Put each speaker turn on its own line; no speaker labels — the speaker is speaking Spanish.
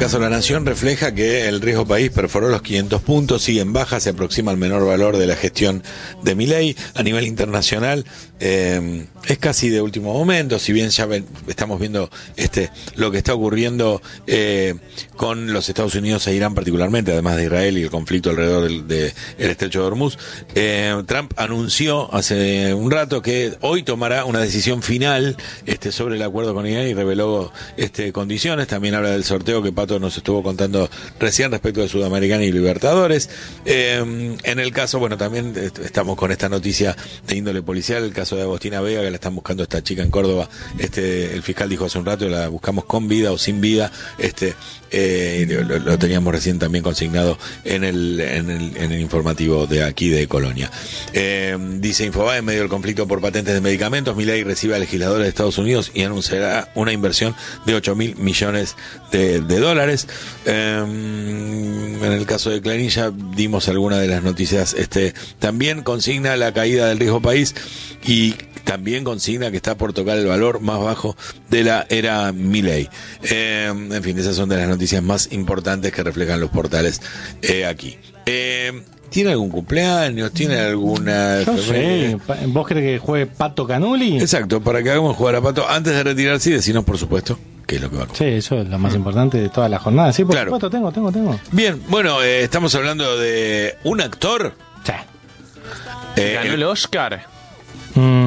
caso La Nación refleja que el riesgo país perforó los 500 puntos, sigue en baja, se aproxima al menor valor de la gestión de Milei. A nivel internacional es casi de último momento, si bien ya estamos viendo lo que está ocurriendo con los Estados Unidos e Irán particularmente, además de Israel y el conflicto alrededor del estrecho de Hormuz. Trump anunció hace un rato que hoy tomará una decisión final sobre el acuerdo con Irán y reveló condiciones. También habla del sorteo que Pato nos estuvo contando recién respecto de Sudamericana y Libertadores. En el caso, bueno, también estamos con esta noticia de índole policial, el caso de Agostina Vega, que la están buscando esta chica en Córdoba. El fiscal dijo hace un rato, la buscamos con vida o sin vida. Lo teníamos recién también consignado en el informativo de aquí de Colonia. Dice Infobae, en medio del conflicto por patentes de medicamentos, Milei recibe a legisladores de Estados Unidos y anunciará una inversión de 8.000 millones de dólares. En el caso de Clarín ya dimos algunas de las noticias. También consigna la caída del riesgo país y también consigna que está por tocar el valor más bajo de la era Milei. En fin, esas son de las noticias más importantes que reflejan los portales aquí. ¿Tiene algún cumpleaños? ¿Tiene alguna...?
Yo sé. ¿Vos crees que juegue Pato Canuli?
Exacto, para que hagamos jugar a Pato. Antes de retirarse y decirnos, por supuesto, qué es lo que va a comer.
Sí, eso es lo más importante de toda la jornada. Sí, por supuesto, tengo.
Bien, bueno, estamos hablando de un actor.
Sí.
Ganó el Oscar.